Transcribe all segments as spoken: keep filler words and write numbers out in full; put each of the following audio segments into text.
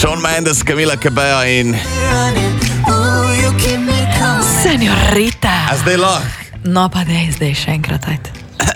Shawn Mendes, Camila Cabello in... Senorita. A zdaj lahko? No pa dej, zdaj še enkrat, ajde.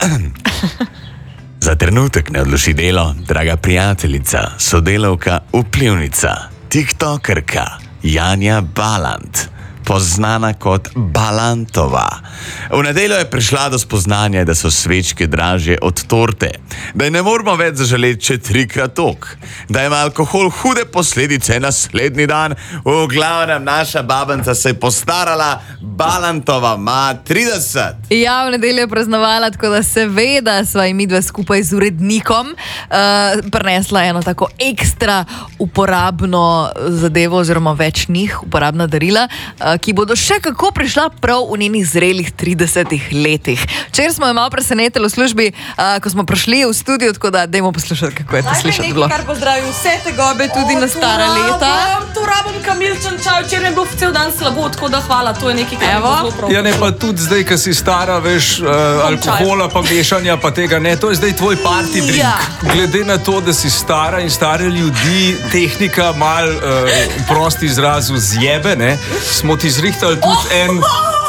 Za trenutek ne odloži delo, draga prijateljica, sodelavka, vplivnica, tiktokerka Janja Balant, poznana kot Balantova. V nedeljo je prišla do spoznanja, da so svečke dražje od torte, da je ne moramo več zaželeti če trikrat tok, da ima alkohol hude posledice naslednji dan. V glavnem naša babanca se je postarala, Balantova ima trideset. Ja, v nedeljo je praznovala, tako da seveda sva jim midva skupaj z urednikom uh, prinesla eno tako ekstra uporabno zadevo oziroma več njih, uporabna darila, uh, ki bodo še kako prišla prav v njenih zrelih tridesetih letih. Včeraj smo jo malo presenetili v službi, uh, ko smo prišli v studio, tako da dajmo poslušati, kako je to slišati bilo. Kar pozdravi vse te gobe tudi o, na stara rabam, leta. To rabim kamilčen čaj, včeraj je bilo cel dan slabo, tako da hvala, to je nekaj, kar je zelo prav. Ja, ne, pa tudi zdaj, ko si stara, veš, uh, alkohola pa mešanja pa tega ne, to je zdaj tvoj party drink. Ja. Glede na to, da si stara in stare ljudi, tehnika mal, uh, prosti izrazu zjebe, ne, smo ti zrihtali tudi en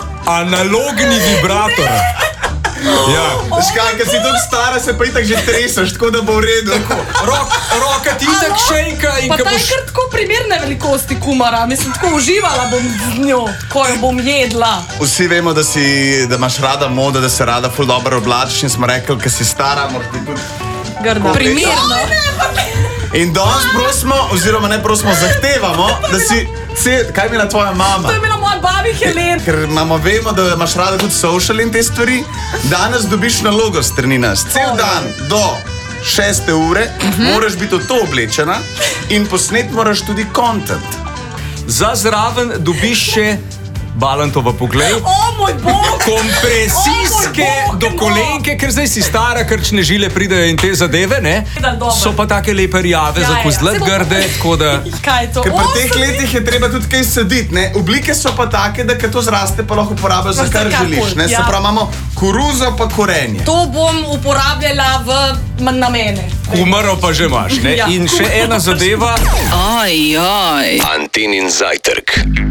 analogni vibrator. Ja. Veš kaj, ker si tako stara, se pa itak že tresaš, tako da bo v redu. Rok, roka ti itak šejka in Pa ko ta je boš... kar tako primerne velikosti kumara, mislim, tako uživala bom z njo, ko jo bom jedla. Vsi vemo, da, si, da imaš rada modo, da se rada ful dobro oblačiš in smo rekli, ker si stara, moraš biti tudi Grda. Primerno. In danes prosimo, oziroma ne prosimo, zahtevamo, da si, ce, kaj je imela tvoja mama? To je imela moja babi Helen. Ker imamo, vemo, da imaš rada tudi social in te stvari, danes dobiš nalogo s strani nas. Cel dan do šeste ure moraš biti v to oblečena in posnet moraš tudi content. Za zraven dobiš še Balantova poglej, O moj bog! kompresijske O moj bog, do kolenke, ker zdaj si stara, krčne žile pridejo in te zadeve, ne? Dobro. So pa take lepe rjave, Ja, za ja. kozlet Se bo- grde, tako da... Kaj je to? Ker pri teh Osem letih je treba tudi kaj saditi, ne? Oblike so pa take, da kad to zraste, pa lahko uporabljaš za Za kar karkoli, želiš, ne? ja. Se pravi, imamo koruzo pa korenje. To bom uporabljala v m- namene. Kumaro pa že imaš, ne? Ja. In še ena zadeva... Antenin zajtrk.